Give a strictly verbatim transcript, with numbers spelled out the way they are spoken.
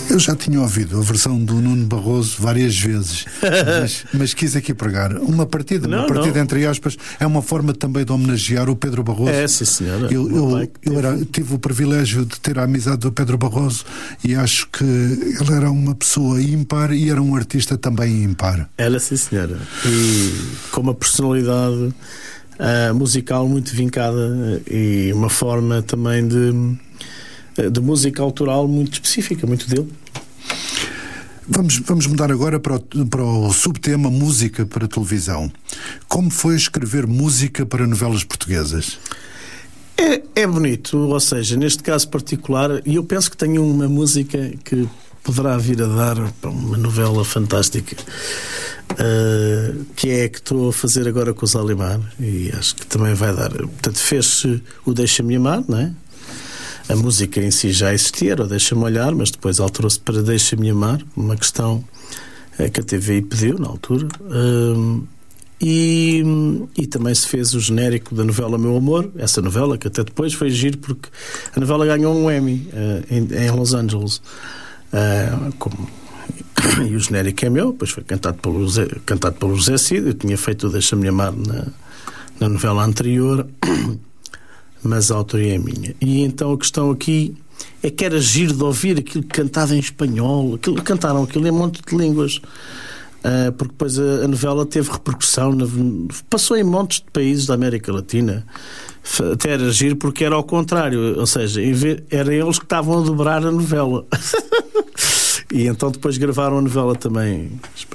Eu já tinha ouvido a versão do Nuno Barroso várias vezes, mas, mas quis aqui pregar. Uma partida, não, uma partida não. entre aspas, é uma forma também de homenagear o Pedro Barroso. É, sim, senhora. Eu, eu, eu era, tive o privilégio de ter a amizade do Pedro Barroso e acho que ele era uma pessoa ímpar e era um artista também ímpar. Era, sim, senhora. E com uma personalidade uh, musical muito vincada e uma forma também de, de música autoral muito específica, muito dele. Vamos, vamos mudar agora para o, para o subtema música para televisão. Como foi escrever música para novelas portuguesas? É, é bonito, ou seja, neste caso particular, e eu penso que tenho uma música que poderá vir a dar para uma novela fantástica, uh, que é a que estou a fazer agora com os Alimar, e acho que também vai dar. Portanto, fez-se o Deixa-me Amar, não é? A música em si já existia, era o Deixa-me Olhar, mas depois alterou-se para Deixa-me Amar, uma questão que a T V I pediu na altura. Um, e, e também se fez o genérico da novela Meu Amor, essa novela que até depois foi giro porque a novela ganhou um Emmy uh, em, em Los Angeles. Uh, como, e o genérico é meu, depois foi cantado pelo José, cantado pelo José Cid. Eu tinha feito o Deixa-me Amar na, na novela anterior, mas a autoria é minha. E então a questão aqui é que era giro de ouvir aquilo cantado em espanhol, aquilo, cantaram aquilo em um monte de línguas, uh, porque depois a, a novela teve repercussão, na, passou em montes de países da América Latina. Até era giro porque era ao contrário, ou seja, eram eles que estavam a dobrar a novela. E então depois gravaram a novela também.